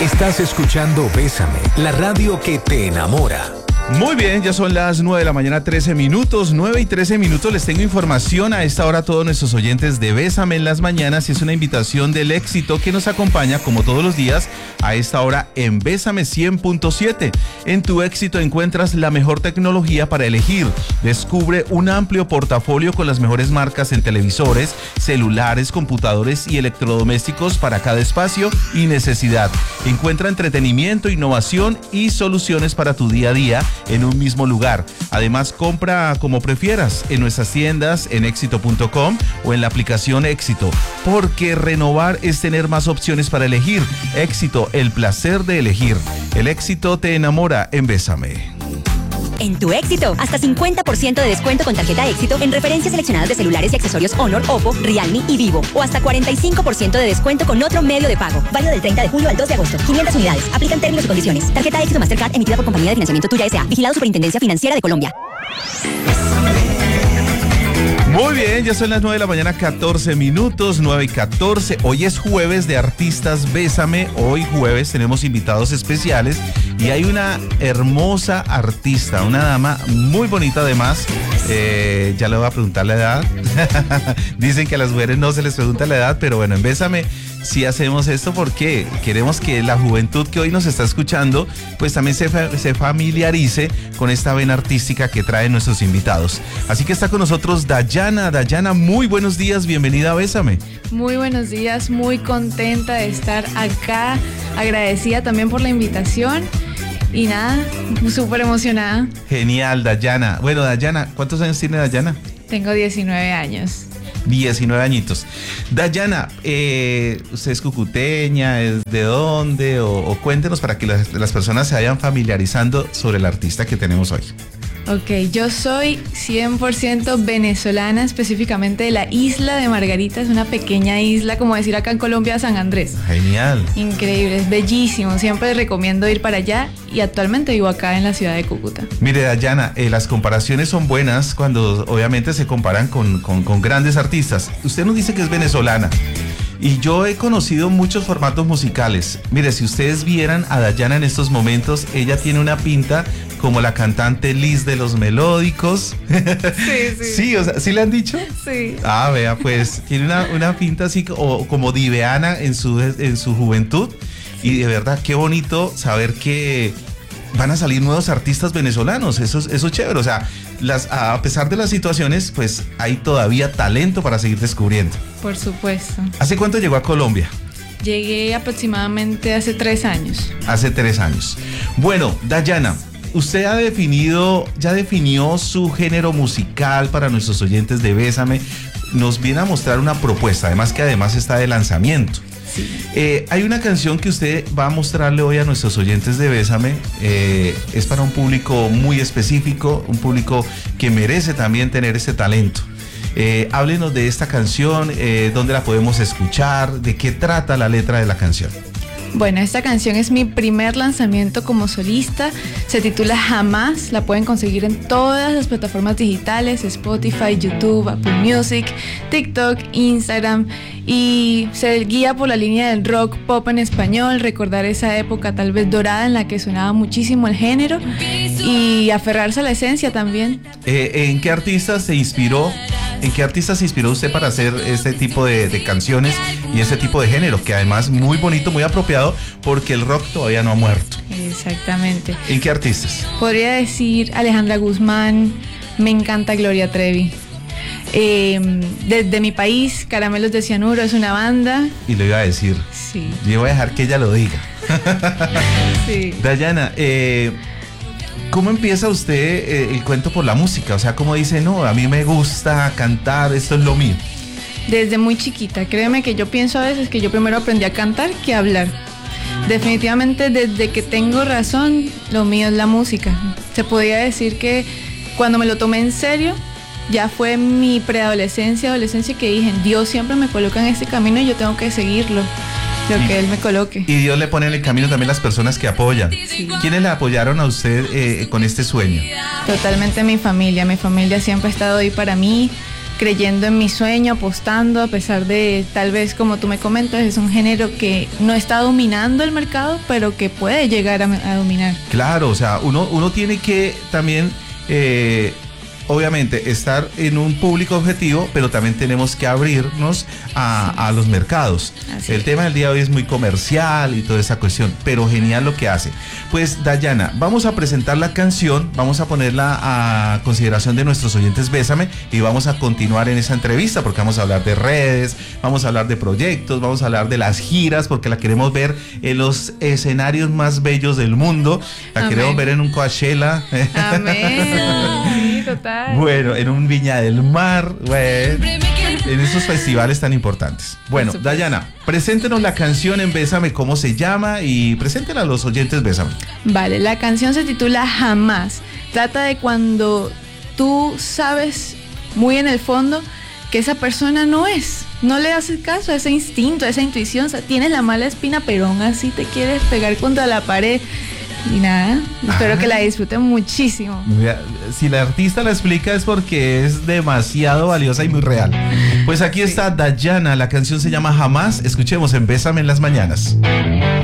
Estás escuchando Bésame, la radio que te enamora. Muy bien, ya son las 9 de la mañana, 13 minutos, 9 y 13 minutos. Les tengo información a esta hora a todos nuestros oyentes de Bésame en las mañanas. Es una invitación del éxito que nos acompaña como todos los días a esta hora en Bésame 100.7. En tu éxito encuentras la mejor tecnología para elegir. Descubre un amplio portafolio con las mejores marcas en televisores, celulares, computadores y electrodomésticos para cada espacio y necesidad. Encuentra entretenimiento, innovación y soluciones para tu día a día en un mismo lugar. Además, compra como prefieras en nuestras tiendas, en éxito.com o en la aplicación Éxito, porque renovar es tener más opciones para elegir. Éxito, el placer de elegir. El éxito te enamora en Bésame. En tu éxito, hasta 50% de descuento con tarjeta éxito en referencias seleccionadas de celulares y accesorios Honor, Oppo, Realme y Vivo. O hasta 45% de descuento con otro medio de pago. Válido del 30 de julio al 2 de agosto. 500 unidades. Aplican términos y condiciones. Tarjeta éxito Mastercard emitida por Compañía de Financiamiento Tuya S.A. Vigilado Superintendencia Financiera de Colombia. Muy bien, ya son las 9 de la mañana, 14 minutos, 9 y 14. Hoy es jueves de Artistas Bésame. Hoy jueves tenemos invitados especiales y hay una hermosa artista, una dama muy bonita además. Ya le voy a preguntar la edad. Dicen que a las mujeres no se les pregunta la edad, pero bueno, en Bésame sí hacemos esto porque queremos que la juventud que hoy nos está escuchando pues también se familiarice con esta vena artística que traen nuestros invitados. Así que está con nosotros Dayana. Dayana, muy buenos días, bienvenida a Bésame. Muy buenos días, muy contenta de estar acá, agradecida también por la invitación y nada, súper emocionada. Genial, Dayana. Bueno, Dayana, ¿cuántos años tiene Dayana? Tengo 19 años. 19 añitos. Dayana, ¿usted es cucuteña? ¿Es de dónde? O cuéntenos para que las personas se vayan familiarizando sobre el artista que tenemos hoy. Ok, yo soy 100% venezolana, específicamente de la isla de Margarita. Es una pequeña isla, como decir acá en Colombia, San Andrés. Genial. Increíble, es bellísimo. Siempre recomiendo ir para allá y actualmente vivo acá en la ciudad de Cúcuta. Mire, Dayana, las comparaciones son buenas cuando obviamente se comparan con grandes artistas. Usted nos dice que es venezolana. Y yo he conocido muchos formatos musicales. Mire, si ustedes vieran a Dayana en estos momentos, ella tiene una pinta como la cantante Liz de los Melódicos. Sí. Sí, o sea, ¿sí le han dicho? Sí. Ah, vea, pues tiene una pinta así como diveana en su juventud. Y de verdad, qué bonito saber que van a salir nuevos artistas venezolanos. Eso es chévere. O sea, a pesar de las situaciones, pues hay todavía talento para seguir descubriendo. Por supuesto. ¿Hace cuánto llegó a Colombia? Llegué aproximadamente hace 3 años. Hace 3 años. Bueno, Dayana, usted ya definió su género musical para nuestros oyentes de Bésame. Nos viene a mostrar una propuesta, además está de lanzamiento. Sí. Hay una canción que usted va a mostrarle hoy a nuestros oyentes de Bésame. Es para un público muy específico, un público que merece también tener ese talento. Háblenos de esta canción, dónde la podemos escuchar, de qué trata la letra de la canción. Bueno, esta canción es mi primer lanzamiento como solista, se titula Jamás, la pueden conseguir en todas las plataformas digitales, Spotify, YouTube, Apple Music, TikTok, Instagram, y se guía por la línea del rock pop en español, recordar esa época tal vez dorada en la que sonaba muchísimo el género y aferrarse a la esencia también. ¿En qué artista se inspiró? ¿En qué artista se inspiró usted para hacer este tipo de canciones y este tipo de género? Que además muy bonito, muy apropiado, porque el rock todavía no ha muerto. Exactamente. ¿En qué artistas? Podría decir Alejandra Guzmán, me encanta Gloria Trevi. Desde mi país, Caramelos de Cianuro es una banda. Y lo iba a decir. Sí. Yo voy a dejar que ella lo diga. Sí. Dayana, ¿cómo empieza usted el cuento por la música? O sea, ¿cómo dice, no, a mí me gusta cantar, esto es lo mío? Desde muy chiquita, créeme que yo pienso a veces que yo primero aprendí a cantar que a hablar. Definitivamente desde que tengo razón, lo mío es la música. Se podría decir que cuando me lo tomé en serio, ya fue mi preadolescencia, adolescencia, que dije, Dios siempre me coloca en este camino y yo tengo que seguirlo, lo que Él me coloque. Y Dios le pone en el camino también las personas que apoyan. Sí. ¿Quiénes le apoyaron a usted con este sueño? Totalmente mi familia siempre ha estado ahí para mí. creyendo en mi sueño, apostando, a pesar de, tal vez como tú me comentas, es un género que no está dominando el mercado, pero que puede llegar a dominar. Claro, o sea, uno tiene que también, obviamente, estar en un público objetivo, pero también tenemos que abrirnos a los mercados. El tema del día de hoy es muy comercial y toda esa cuestión, pero genial lo que hace. Pues, Dayana, vamos a presentar la canción, vamos a ponerla a consideración de nuestros oyentes Bésame y vamos a continuar en esa entrevista porque vamos a hablar de redes, vamos a hablar de proyectos, vamos a hablar de las giras porque la queremos ver en los escenarios más bellos del mundo, la Amén. Queremos ver en un Coachella. Amén. Sí, total. Bueno, en un Viña del Mar, bueno, en esos festivales tan importantes. Bueno, Dayana, preséntenos la canción en Bésame, cómo se llama y preséntela a los oyentes Bésame. Vale, la canción se titula Jamás. Trata de cuando tú sabes muy en el fondo que esa persona no le haces caso a ese instinto, a esa intuición, o sea, tienes la mala espina, pero aún así te quieres pegar contra la pared. Y nada, espero que la disfruten muchísimo. Mira, si la artista la explica es porque es demasiado valiosa y muy real. Pues aquí está Dayana, la canción se llama Jamás. Escuchemos en Bésame en las mañanas.